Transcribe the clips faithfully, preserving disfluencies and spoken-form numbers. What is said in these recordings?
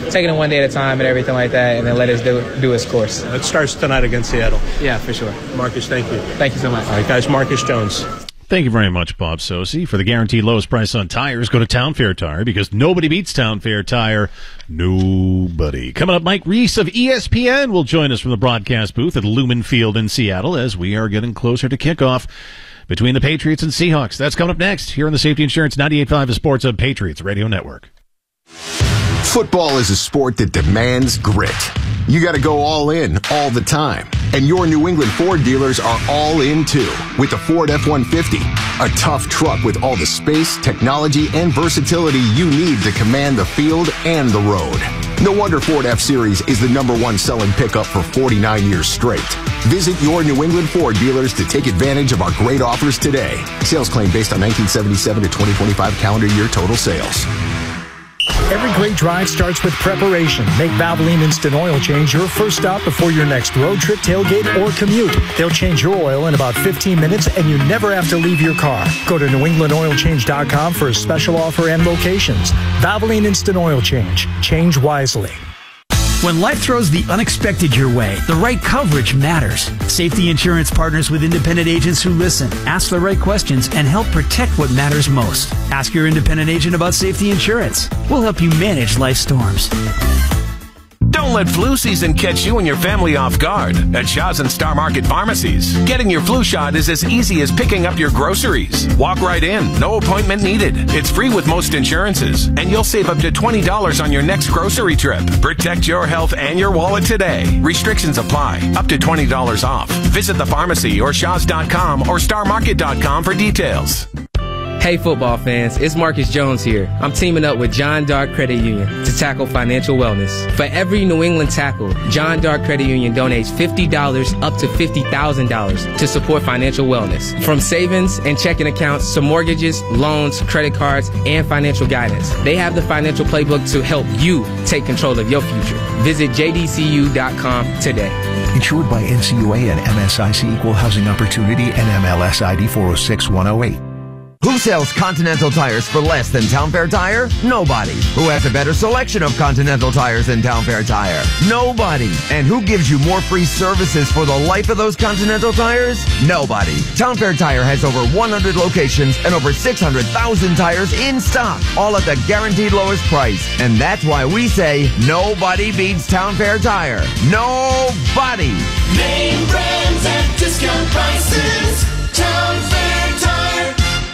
taking it one day at a time and everything like that, and then let us do do its course. It starts tonight against Seattle. Yeah, for sure. Marcus, thank you. Thank you so much. All right, guys, Marcus Jones. Thank you very much, Bob Socci. For the guaranteed lowest price on tires, go to Town Fair Tire, because nobody beats Town Fair Tire. Nobody. Coming up, Mike Reese of E S P N will join us from the broadcast booth at Lumen Field in Seattle as we are getting closer to kickoff between the Patriots and Seahawks. That's coming up next here on the Safety Insurance ninety-eight point five of Sports Hub Patriots Radio Network. Football is a sport that demands grit. You got to go all in all the time. And your New England Ford dealers are all in too with the Ford F one fifty, a tough truck with all the space, technology, and versatility you need to command the field and the road. No wonder Ford F-Series is the number one selling pickup for forty-nine years straight. Visit your New England Ford dealers to take advantage of our great offers today. Sales claim based on nineteen seventy-seven to twenty twenty-five calendar year total sales. Every great drive starts with preparation. Make Valvoline Instant Oil Change your first stop before your next road trip, tailgate, or commute. They'll change your oil in about fifteen minutes, and you never have to leave your car. Go to new england oil change dot com for a special offer and locations. Valvoline Instant Oil Change. Change wisely. When life throws the unexpected your way, the right coverage matters. Safety Insurance partners with independent agents who listen, ask the right questions, and help protect what matters most. Ask your independent agent about Safety Insurance. We'll help you manage life storms. Don't let flu season catch you and your family off guard at Shaw's and Star Market Pharmacies. Getting your flu shot is as easy as picking up your groceries. Walk right in, no appointment needed. It's free with most insurances, and you'll save up to twenty dollars on your next grocery trip. Protect your health and your wallet today. Restrictions apply. Up to twenty dollars off. Visit the pharmacy or shaws dot com or star market dot com for details. Hey football fans, it's Marcus Jones here. I'm teaming up with John Dark Credit Union to tackle financial wellness. For every New England tackle, John Dark Credit Union donates fifty dollars up to fifty thousand dollars to support financial wellness. From savings and checking accounts to mortgages, loans, credit cards, and financial guidance. They have the financial playbook to help you take control of your future. Visit j d c u dot com today. Insured by N C U A and M S I C Equal Housing Opportunity and M L S I D four oh six one oh eight. Who sells Continental tires for less than Town Fair Tire? Nobody. Who has a better selection of Continental tires than Town Fair Tire? Nobody. And who gives you more free services for the life of those Continental tires? Nobody. Town Fair Tire has over one hundred locations and over six hundred thousand tires in stock, all at the guaranteed lowest price. And that's why we say nobody beats Town Fair Tire. Nobody. Name brands at discount prices. Town Fair Tire.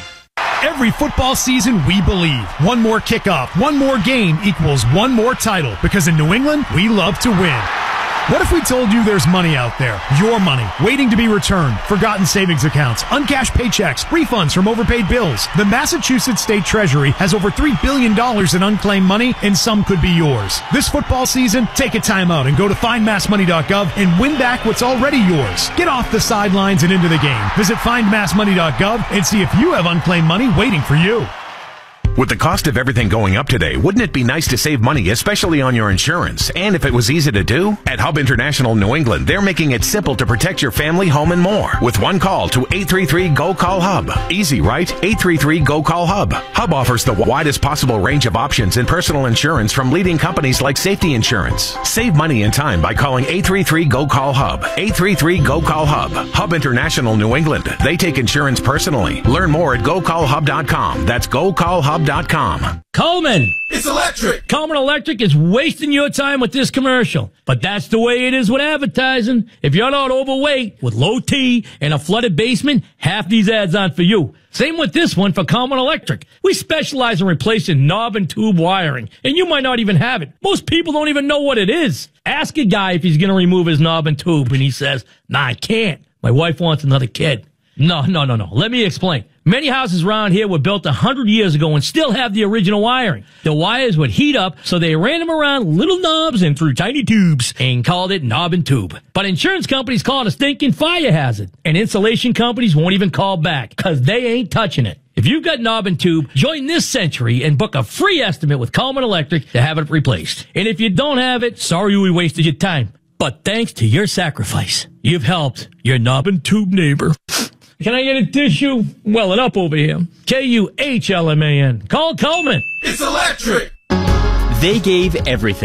Every football season, we believe one more kickoff, one more game equals one more title. Because in New England, we love to win. What if we told you there's money out there, your money, waiting to be returned, forgotten savings accounts, uncashed paychecks, refunds from overpaid bills? The Massachusetts State Treasury has over three billion dollars in unclaimed money, and some could be yours. This football season, take a time out and go to find mass money dot gov and win back what's already yours. Get off the sidelines and into the game. Visit find mass money dot gov and see if you have unclaimed money waiting for you. With the cost of everything going up today, wouldn't it be nice to save money, especially on your insurance? And if it was easy to do? At Hub International New England, they're making it simple to protect your family, home, and more. With one call to eight three three, G O, call Hub. Easy, right? eight three three, G O, call Hub. Hub offers the widest possible range of options in personal insurance from leading companies like Safety Insurance. Save money and time by calling eight three three, G O, call Hub. eight three three, G O, call Hub. Hub International New England. They take insurance personally. Learn more at go call hub dot com. That's go call hub dot com. Coleman. It's electric. Coleman Electric is wasting your time with this commercial. But that's the way it is with advertising. If you're not overweight, with low T and a flooded basement, half these ads aren't for you. Same with this one for Coleman Electric. We specialize in replacing knob and tube wiring, and you might not even have it. Most people don't even know what it is. Ask a guy if he's going to remove his knob and tube, and he says, nah, I can't. My wife wants another kid. No, no, no, no. Let me explain. Many houses around here were built a hundred years ago and still have the original wiring. The wires would heat up, so they ran them around little knobs and through tiny tubes and called it knob and tube. But insurance companies call it a stinking fire hazard, and insulation companies won't even call back because they ain't touching it. If you've got knob and tube, join this century and book a free estimate with Coleman Electric to have it replaced. And if you don't have it, sorry we wasted your time. But thanks to your sacrifice, you've helped your knob and tube neighbor. Can I get a tissue? Welling up over here. K U H L M A N. Call Coleman. It's electric. They gave everything.